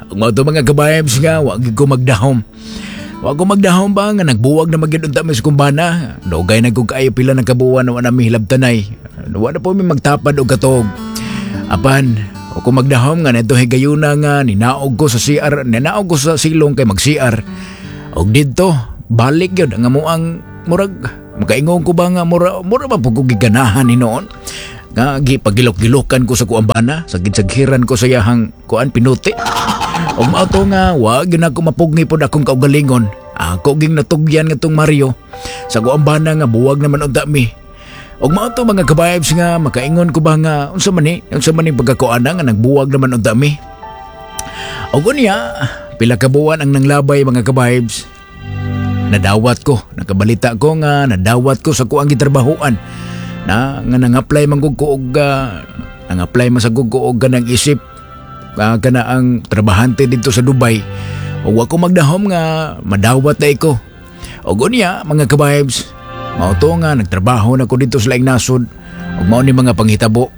Ang mga to mga kabahibs nga, wag ko magdahom. Wag ko magdahom ba nga nagbuwag na magyud unta mi sa kumbana. Dugay na kog kaayo pila ng kabuwan na wala mi hilabtanay. Wala po mi magtapad og katog. Apan, wag ko magdahom nga neto higayuna nga ninaog ko sa CR, ninaog ko sa silong kay mag-CR. Og didto, balik yun ang amuang murag makaingon ko ba nga mura ba po ko giganahan ni noon. Nga pagilok-gilokan ko sa kuambana, sagid-saghiran ko sa yahang kuan pinuti. Og mao to nga wag na ako mapugni pod akong kaugalingon. Ako ging natugyan nga tong Mario sa kuambana nga buwag naman unta mi. Og mao to mga kabahibs nga makaingon ko ba nga unsa man ni pagkakuana nga nagbuwag naman unta mi. Og unya pila ka buwan ang nanglabay mga kabahibs. Nadawat ko, nakabalita ko nga nadawat ko sa kuang gitrabahuan. Na nga nang-apply man ko og nang-apply man sa ko og ganang isip kana ang trabahante dito sa Dubai. Og wa ko magdahom nga madawat na ko. Og unya mga kabahibs, mao to nga nagtrabaho na ko dito sa laing nasod ug mao ni mga panghitabo.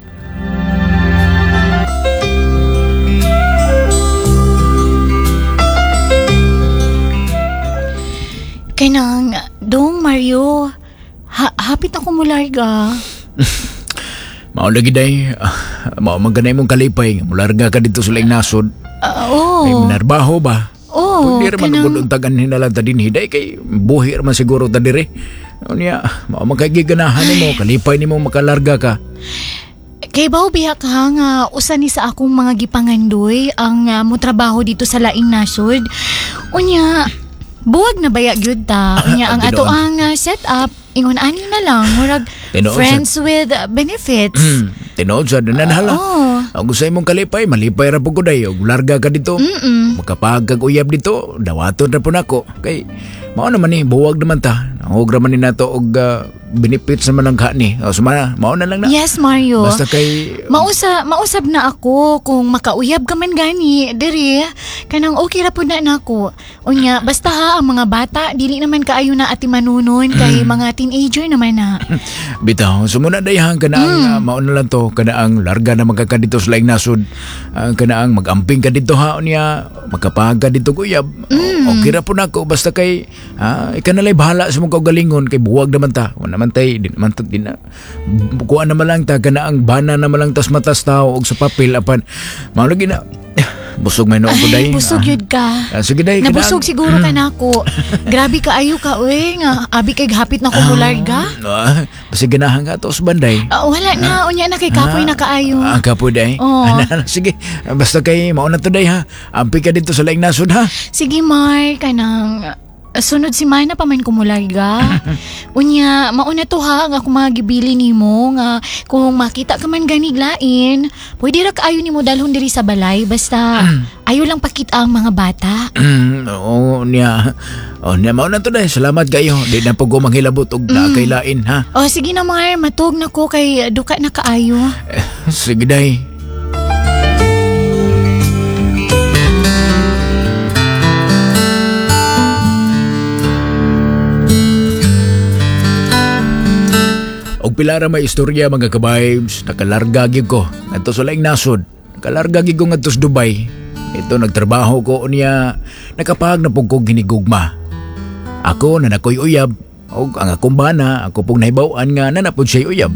Kanang dong Mario, hapit ako mularga. Mao lagi day, mao magganay mong kalipay, mularga ka dito sa laing nasod. Ay minarbaho ba? Hindi raman kanang untagan hinalang ta dinhi day kay buhi raman siguro ta dire. Unya, mao magkagiganahan nimo, kalipay nimo makalarga ka. Kay bawo biya ka nga usa ni sa akong mga gipangandoy ang mo trabaho dito sa laing nasod. Unya, buwag na baya gyud ta. Unya ang ato ang setup ingon ani na lang murag friends with benefits. Tinood sa danan hala. Ang gusto mong kalipay, malipay ra po ko day. Og larga ka dito. Makapagkag uyab dito, dawaton ra po nako. Kay mao naman ni buwag naman ta. Nangugra man ni nato og benefits naman ang kani. O sumana, mao na lang na. Yes, Mario. Basta kay mausab na ako kung makauyab ka man gani diri. Kanang okay ra pud na nako. Unya basta ha ang mga bata dili naman kaayo na ati manunon kay mga teenager naman na. Bitaw, sumuna dayhan kana ang mao na lang to kana ang larga na magka dito sa laing nasod. Kana ang magamping ka dito ha unya makapaga dito kuyab. Okay ra po nako basta kay ikanalay bahala sa mong kaugalingon kay buwag naman ta. Wala naman tay din naman din na. Kuha naman lang ta kana ang bana naman lang tas matas tao og sa papel apan mao lagi na. Busog may noong ko day. Busog yun ka. Sige day. Nabusog siguro ka na ako. Grabe ka ayo ka, uy. Nga, abi kay hapit na kumularga. Basta ganahan ka to sa banday. Wala na. Unya na kay kapoy na kaayo. Kapoy day. Sige. Basta kay mauna to day ha. Ampi ka dito sa laing nasod ha. Sige, Mar. Kanang sunod si Mana pa man kumularga. Unya, mauna to ha nga kung mga gibili nimo nga kung makita ka man ganiglain, pwede ra kaayo nimo dalhon diri sa balay basta ayo lang pakita ang mga bata. Niya mauna to day. Salamat kayo. Di na po ko manghilabot og nakailain ha. Sige na Mar, matug na ko kay duka na kaayo. Sige day. Og pilara may istorya mga kabahibs, nakalarga gyud ko ngadto sa laing nasod. Nakalarga gyud ko ngadto sa Dubai. Ito nagtrabaho ko unya nakapag na pug ko ginigugma. Ako na nakoy uyab og ang akong bana ako pong nahibaw-an nga nanapod siya uyab.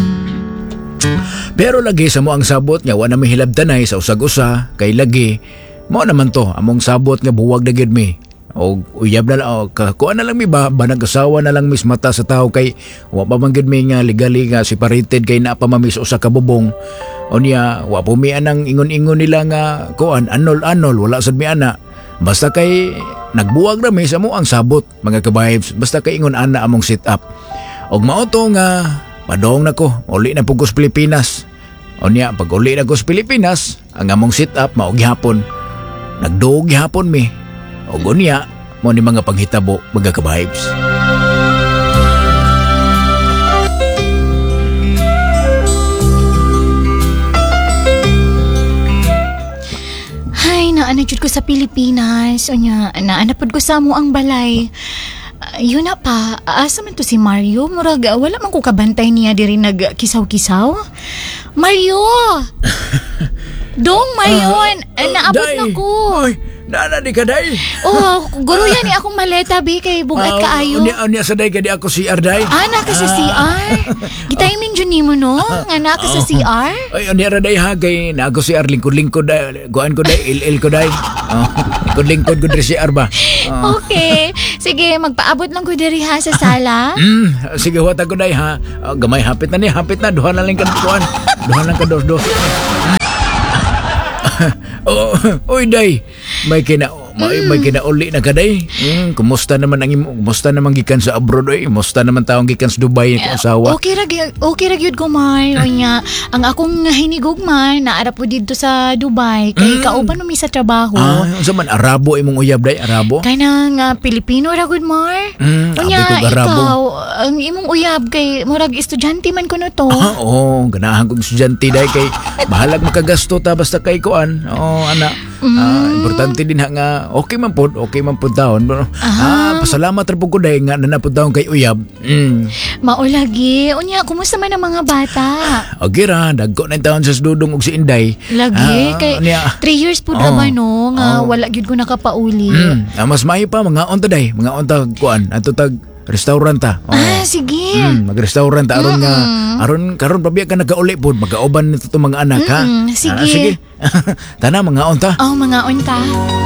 Pero lagi sa mo ang sabot nga wa na mihilabtanay sa usag-usa kay lagi mao naman to among sabot nga buwag na gyud mi. O uyab na lang, kuha na lang mi ba nag-asawa na lang mis mata sa tao kay wa pa man gid mi nga legali nga separated kay na pa mamis usa ka bubong. O niya wa po mi anang ingon-ingon nila nga kuan anol wala sad mi ana. Basta kay nagbuwag ra mi sa mo ang sabot mga kabahibs, basta kay ingon ana among sit up. Og mao to nga padong nako uli na pugos Pilipinas. O niya pag uli na ko sa Pilipinas ang among sit up mao gihapon. Nagduog gihapon mi. O gunya, mo ni mga panghitabo, mga kabahibs. Hay, naanadjud ko sa Pilipinas. O nya, naanapod ko sa mo ang balay. Yun na pa, asa man to si Mario? Murag, wala man ko kabantay niya diri nagkisaw-kisaw. Mario! Dong, mayon. Naabot Day. na ko. Oy, nana di ka, day. Oh, guro yan ni akong maleta, bi, kay bugat kaayo. Unya sa day ka di ako si Arday. Naka sa CR. Gitaymin dyan ni mo, no? Nga naka sa CR. Ay, unya ra day hagay. Na ako si Ar, lingkod-lingkod. Guan ko day, il ko day. Lingkod-lingkod ko diri si Ar ba? Okay. Sige, magpaabot lang ko diri ha sa sala. Sige, huwata ko day ha. Gamay, hapit na ni, hapit na. Duha na lang ka kuan. Duha lang ka dos-dos. Oy, day. May kinauli na ka, day. Kumusta naman kumusta naman gikan sa abroad, oy? Kumusta naman taong gikan sa Dubai ang asawa? Okay ra gyud ko man. Unya, ang akong hinigugman naara po dito sa Dubai kay kauban mi sa trabaho. Unsa man Arabo imong uyab, day? Arabo? Kay nang Pilipino ra gud mar. Unya, abi kog Arabo. ikaw, ang imong uyab kay murag estudyante man kuno to. Oo, ganahan kong estudyante, day, kay bahalag makagasto ta basta kay kuan. Ana. Importante din nga okay man pud taon. Pasalamat ra pud ko, day, nga nanapod taon kay uyab. Maulagi. Unya, kumusta man ang mga bata? Okay ra, dagko na taon sa Dudong ug si Inday. Lagi kay 3 years pud ra ba no nga wala gyud ko nakapauli. Mas maayo pa mga onta, day. Mga onta kuan ato tag restaurant ta. Sige. Mag-restaurant ta aron nga karon pa biya ka nagauli pod magauban nito tong mga anak, ha. Sige. Sige. Tana mga onta. Mga unta.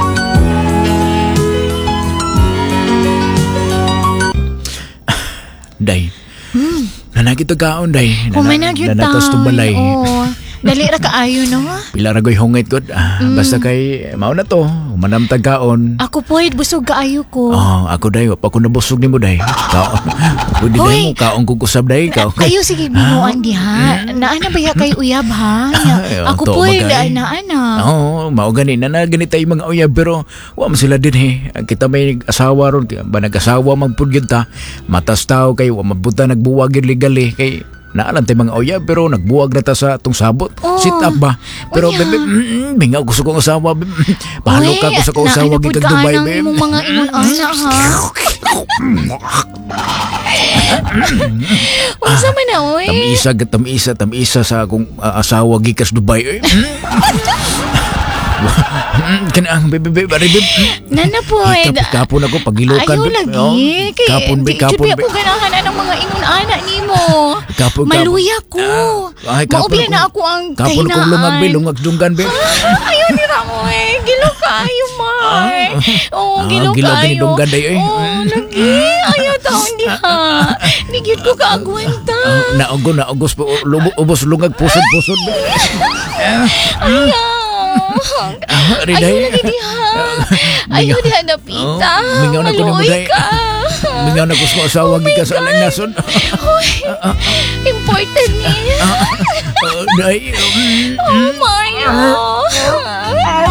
Day. Nanakita kaon, day. Humanagyod Nanatos tong balay. Dali ra kaayo no? Pila ra goy hungit ko. Basta kay mao na to, manamtag kaon. Ako po busog kaayo ko. Ako, day, pa ko nabusog nimo, day. Kaon. Pwede day mo kaon ko kusab, day. Ayo sige binuan diha. Naana ba ya kay uyab ha? Ako po naana. Mao gani na ganita yung mga uyab, pero wa man sila din he. Kita may asawa ron, ba nag-asawa magpud gyud ta. Matas tao kay wa mabuta nagbuwag gyud legal kay naalan tayo mga uyab, pero nagbuwag na ta sa itong sabot. Sit up ba? Pero bebe, bingaw gusto kong asawa. Pahalo ka ko sa kausawa gikag Dubai, bebe. Naanapod ka mga ingon ana ha? Unsa man na, oy? Tamisa sa akong asawa gikas Dubai. Kanang bebe Nana po kapon ako pagilukan. Ayaw lagi. Kapon be. Ako ganahan ng mga ingon ana nimo. Maluya ko. Maubya na ako ang kapon kahinaan. Kapon ko lungag dunggan, be. Ayaw ni Ramoy. Gilo kayo, Mar. Gilo gilo kayo. dunggan, day. Lagi. Ayaw taon diha. Nigit ko kaagwanta. Naugos po. Ubos lungag pusod. Ayaw. Riday. Ayaw diha napita. Mingaw na ko ni mo, day. Maluoy ka. Mingaw na ko sa asawa gikas sa alang nason. Important ni. Day. Mario.